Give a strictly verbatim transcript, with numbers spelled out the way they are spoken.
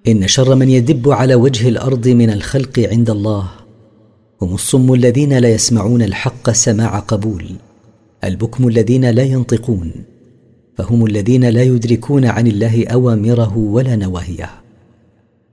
إن شر من يدب على وجه الأرض من الخلق عند الله هم الصم الذين لا يسمعون الحق سماع قبول، البكم الذين لا ينطقون، فهم الذين لا يدركون عن الله أوامره ولا نواهيه.